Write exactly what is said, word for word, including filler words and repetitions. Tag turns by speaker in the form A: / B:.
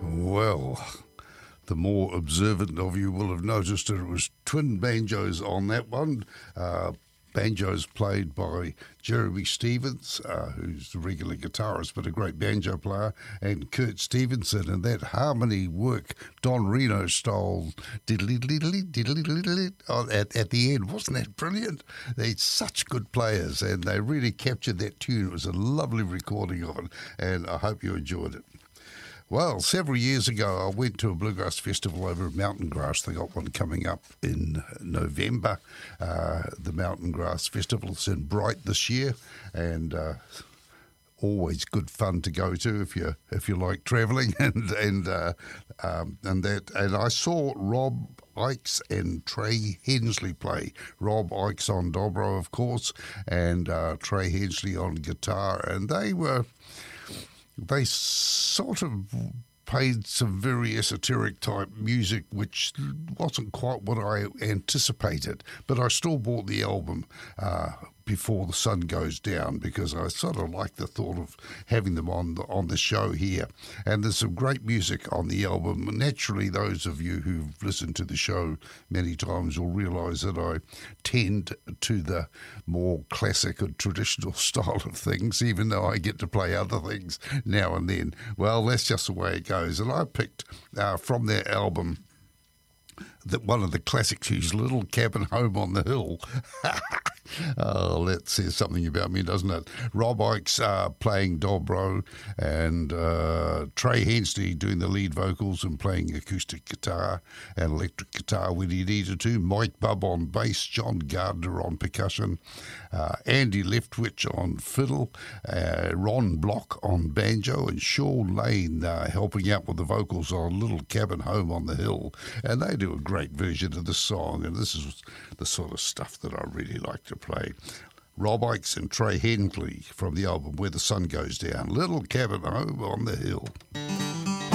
A: Well, the more observant of you will have noticed that it was twin banjos on that one. Uh, banjos played by Jeremy Stevens, uh, who's the regular guitarist but a great banjo player, and Kurt Stevenson, and that harmony work, Don Reno style, diddly diddly diddly diddly at, at the end. Wasn't that brilliant? They're such good players, and they really captured that tune. It was a lovely recording of it, and I hope you enjoyed it. Well, several years ago, I went to a bluegrass festival over at Mountain Grass. They got one coming up in November. Uh, the Mountain Grass Festival is in Bright this year, and uh, always good fun to go to if you if you like travelling and and uh, um, and that. And I saw Rob Ickes and Trey Hensley play. Rob Ickes on dobro, of course, and uh, Trey Hensley on guitar, and they were. They sort of played some very esoteric type music, which wasn't quite what I anticipated. But I still bought the album uh, Before the Sun Goes Down, because I sort of like the thought of having them on the, on the show here. And there's some great music on the album. Naturally, those of you who've listened to the show many times will realise that I tend to the more classic and traditional style of things, even though I get to play other things now and then. Well, that's just the way it goes. And I picked uh, from their album that one of the classics is Little Cabin Home on the Hill. Oh, that says something about me, doesn't it? Rob Ickes uh, playing dobro, and uh, Trey Hensley doing the lead vocals and playing acoustic guitar and electric guitar when he needed to. Mike Bubb on bass, John Gardner on percussion, uh, Andy Leftwich on fiddle, uh, Ron Block on banjo, and Sean Lane uh, helping out with the vocals on Little Cabin Home on the Hill. And they do a great version of the song, and this is the sort of stuff that I really like to play. Rob Ickes and Trey Hensley from the album Where the Sun Goes Down, Little Cabin Home on the Hill.